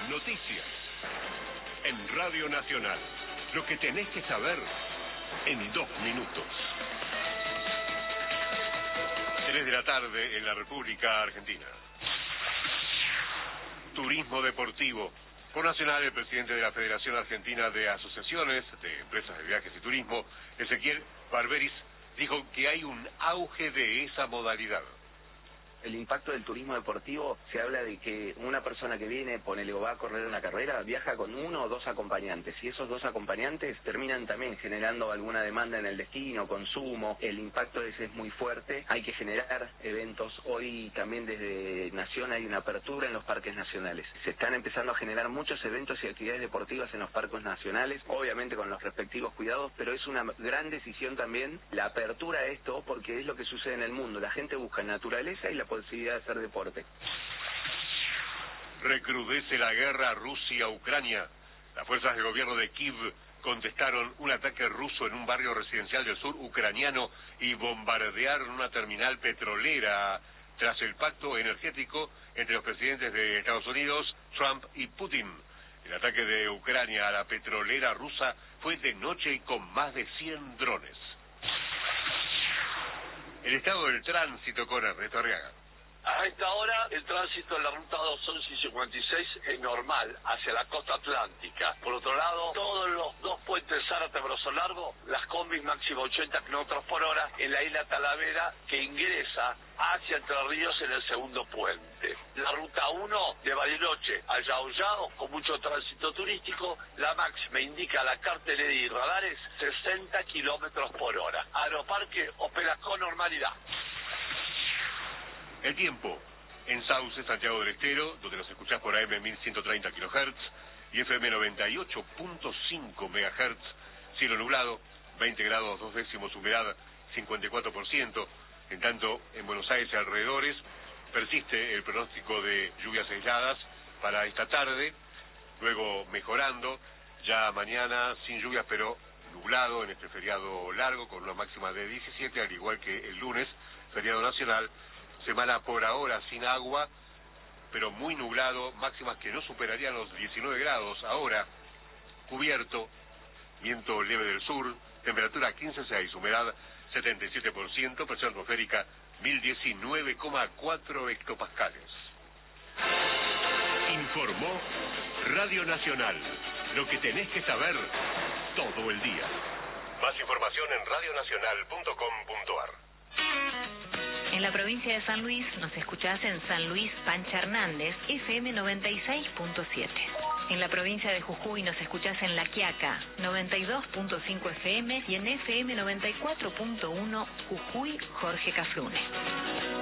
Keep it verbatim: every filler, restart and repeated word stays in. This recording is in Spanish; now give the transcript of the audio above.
Noticias. En Radio Nacional. Lo que tenés que saber en dos minutos. Tres de la tarde en la República Argentina. Turismo deportivo. Por Nacional, el presidente de la Federación Argentina de Asociaciones de Empresas de Viajes y Turismo, Ezequiel Barberis, dijo que hay un auge de esa modalidad. El impacto del turismo deportivo, se habla de que una persona que viene, ponele o va a correr una carrera, viaja con uno o dos acompañantes, y esos dos acompañantes terminan también generando alguna demanda en el destino, consumo. El impacto ese es muy fuerte, hay que generar eventos. Hoy también desde Nación hay una apertura en los parques nacionales. Se están empezando a generar muchos eventos y actividades deportivas en los parques nacionales, obviamente con los respectivos cuidados, pero es una gran decisión también la apertura a esto, porque es lo que sucede en el mundo. La gente busca naturaleza y la posibilidad de hacer deporte. Recrudece la guerra Rusia-Ucrania. Las fuerzas del gobierno de Kiev contestaron un ataque ruso en un barrio residencial del sur ucraniano y bombardearon una terminal petrolera tras el pacto energético entre los presidentes de Estados Unidos, Trump y Putin. El ataque de Ucrania a la petrolera rusa fue de noche y con más de cien drones. El estado del tránsito con Ernesto Arriaga. A esta hora, el tránsito en la ruta dos once y cincuenta y seis es normal hacia la costa atlántica. Por otro lado, todos los dos puentes Zárate-Brazo Largo, las combis máximo ochenta kilómetros por hora en la isla Talavera, que ingresa hacia Entre Ríos en el segundo puente. La ruta uno de Bariloche a Yao Yao, con mucho tránsito turístico, la máxima indica la cartelería y radares sesenta kilómetros por hora. Aeroparque opera con normalidad. El tiempo, en Sauce, Santiago del Estero, donde nos escuchás por A M mil ciento treinta kilohertz y F M noventa y ocho punto cinco megahertz, cielo nublado, veinte grados dos décimos, humedad cincuenta y cuatro por ciento. En tanto, en Buenos Aires y alrededores persiste el pronóstico de lluvias aisladas para esta tarde, luego mejorando, ya mañana sin lluvias pero nublado en este feriado largo con una máxima de diecisiete, al igual que el lunes, feriado nacional. Semana por ahora sin agua, pero muy nublado, máximas que no superarían los diecinueve grados. Ahora, cubierto, viento leve del sur, temperatura quince coma seis, humedad setenta y siete por ciento, presión atmosférica mil diecinueve coma cuatro hectopascales. Informó Radio Nacional. Lo que tenés que saber todo el día. Más información en radio nacional punto com punto ar. En la provincia de San Luis nos escuchás en San Luis Pancha Hernández, F M noventa y seis punto siete. En la provincia de Jujuy nos escuchás en La Quiaca, noventa y dos punto cinco F M y en F M noventa y cuatro punto uno Jujuy Jorge Cafrune.